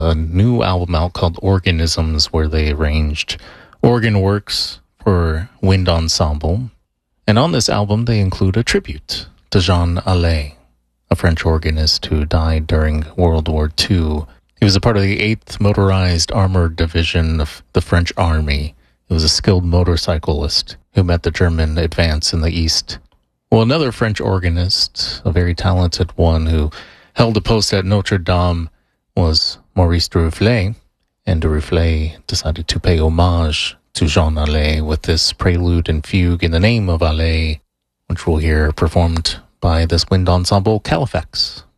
a new album out called Organisms, where they arranged organ works for wind ensemble. And on this album, they include a tribute to Jean Allais, a French organist who died during World War II. He was a part of the 8th Motorized Armored Division of the French Army. He was a skilled motorcyclist who met the German advance in the East. Well, another French organist, a very talented one who held a post at Notre Dame, was Maurice Duruflé, and Duruflé decided to pay homage to Jean Allais with this prelude and fugue in the name of Allais, which we'll hear performed by this wind ensemble Califax.